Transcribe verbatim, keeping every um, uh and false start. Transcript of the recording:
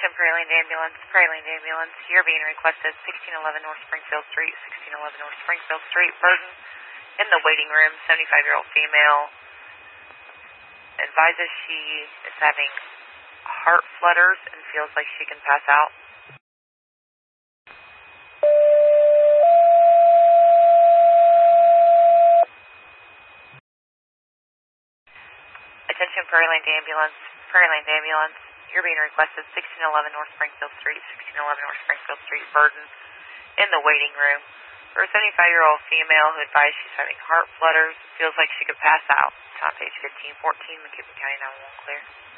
Attention Prairland Ambulance, Prairland Ambulance, you're being requested sixteen eleven North Springfield Street, sixteen eleven North Springfield Street, burden in the waiting room, seventy-five-year-old female, advises she is having heart flutters and feels like she can pass out. Attention Prairland Ambulance, Prairland Ambulance, you're being requested sixteen eleven North Springfield Street, sixteen eleven North Springfield Street, burden in the waiting room for a seventy-five-year-old female who advised she's having heart flutters, feels like she could pass out. Top page fifteen fourteen, McKibbin County nine one one clear.